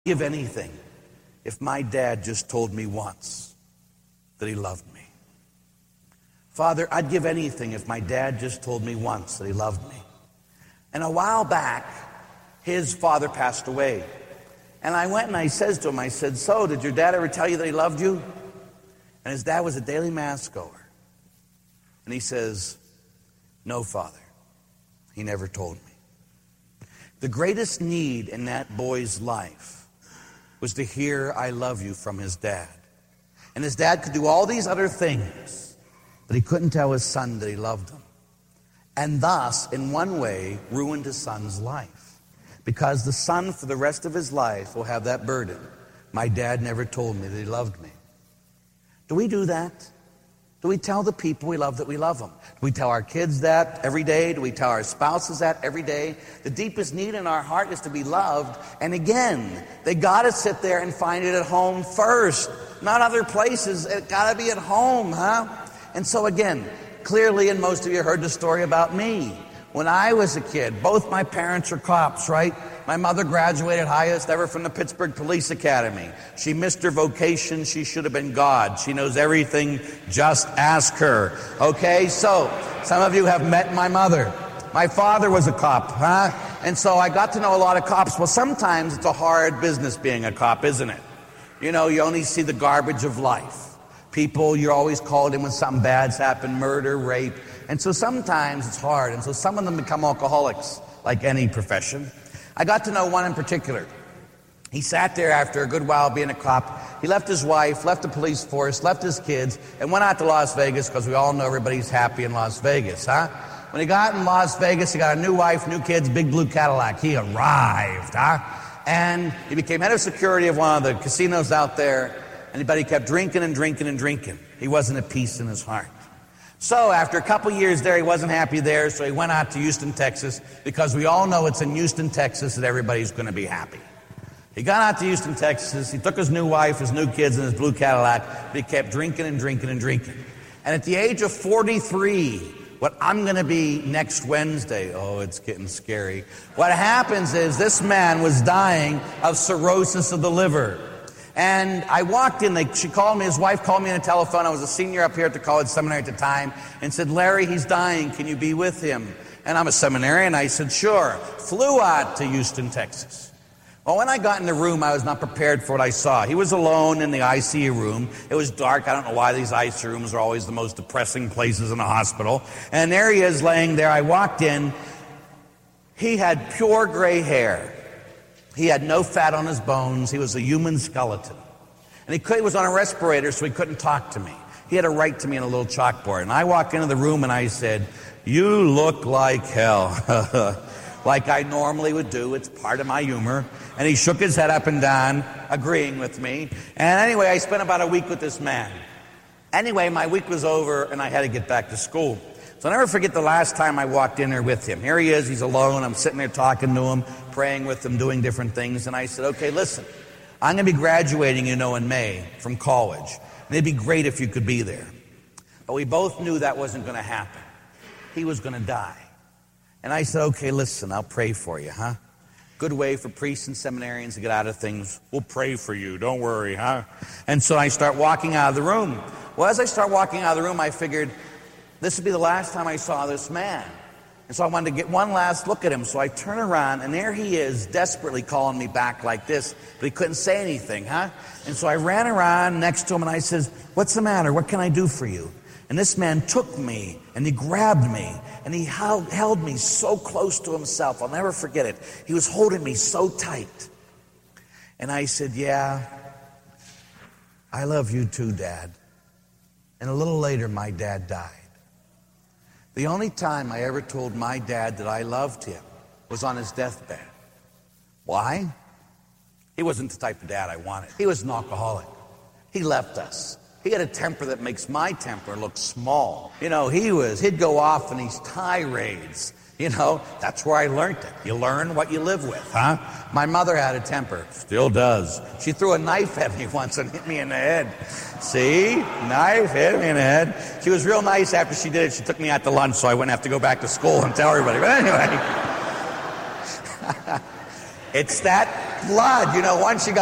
Give anything if my dad just told me once that he loved me. Father, I'd give anything if my dad just told me once that he loved me. And a while back, his father passed away. And I went and I says to him, I said, so did your dad ever tell you that he loved you? And his dad was a daily mass goer. And he says, no, Father, he never told me. The greatest need in that boy's life was to hear I love you from his dad. And his dad could do all these other things, but he couldn't tell his son that he loved him. And thus, in one way, ruined his son's life. Because the son, for the rest of his life, will have that burden. My dad never told me that he loved me. Do we do that? Do we tell the people we love that we love them? Do we tell our kids that every day? Do we tell our spouses that every day? The deepest need in our heart is to be loved. And again, they got to sit there and find it at home first. Not other places. It got to be at home, huh? And so again, clearly, and most of you heard the story about me. When I was a kid, both my parents are cops, right? My mother graduated highest ever from the Pittsburgh Police Academy. She missed her vocation. She should have been God. She knows everything. Just ask her. Okay, so some of you have met my mother. My father was a cop, huh? And so I got to know a lot of cops. Well, sometimes it's a hard business being a cop, isn't it? You know, you only see the garbage of life. People, you're always called in when something bad's happened, murder, rape. And so sometimes it's hard. And so some of them become alcoholics, like any profession. I got to know one in particular. He sat there after a good while being a cop. He left his wife, left the police force, left his kids, and went out to Las Vegas, because we all know everybody's happy in Las Vegas, huh? When he got in Las Vegas, he got a new wife, new kids, big blue Cadillac. He arrived, huh? And he became head of security of one of the casinos out there. But he kept drinking and drinking and drinking. He wasn't at peace in his heart. So after a couple years there, he wasn't happy there, so he went out to Houston, Texas, because we all know it's in Houston, Texas that everybody's going to be happy. He got out to Houston, Texas. He took his new wife, his new kids, and his blue Cadillac, but he kept drinking and drinking and drinking. And at the age of 43, what I'm going to be next Wednesday, oh, it's getting scary. What happens is this man was dying of cirrhosis of the liver. And I walked in, she called me, his wife called me on the telephone. I was a senior up here at the college seminary at the time, and said, Larry, he's dying, can you be with him? And I'm a seminarian. I said, sure. Flew out to Houston, Texas. Well, when I got in the room, I was not prepared for what I saw. He was alone in the ICU room. It was dark. I don't know why these ICU rooms are always the most depressing places in a hospital. And there he is laying there. I walked in. He had pure gray hair. He had no fat on his bones. He was a human skeleton. And he was on a respirator, so he couldn't talk to me. He had to write to me on a little chalkboard. And I walked into the room and I said, you look like hell. Like I normally would do. It's part of my humor. And he shook his head up and down, agreeing with me. And anyway, I spent about a week with this man. Anyway, my week was over and I had to get back to school. So I'll never forget the last time I walked in there with him. Here he is, he's alone. I'm sitting there talking to him, praying with him, doing different things. And I said, okay, listen, I'm going to be graduating, in May from college. And it'd be great if you could be there. But we both knew that wasn't going to happen. He was going to die. And I said, okay, listen, I'll pray for you, huh? Good way for priests and seminarians to get out of things. We'll pray for you, don't worry, huh? And so I start walking out of the room. Well, as I start walking out of the room, I figured, this would be the last time I saw this man. And so I wanted to get one last look at him. So I turn around, and there he is, desperately calling me back like this. But he couldn't say anything, huh? And so I ran around next to him, and I said, what's the matter? What can I do for you? And this man took me, and he grabbed me, and he held me so close to himself. I'll never forget it. He was holding me so tight. And I said, yeah, I love you too, Dad. And a little later, my dad died. The only time I ever told my dad that I loved him was on his deathbed. Why? He wasn't the type of dad I wanted. He was an alcoholic. He left us. He had a temper that makes my temper look small. He'd go off in these tirades. That's where I learned it. You learn what you live with, huh? My mother had a temper. Still does. She threw a knife at me once and hit me in the head. See? Knife hit me in the head. She was real nice after she did it. She took me out to lunch so I wouldn't have to go back to school and tell everybody. But anyway. It's that blood, once you got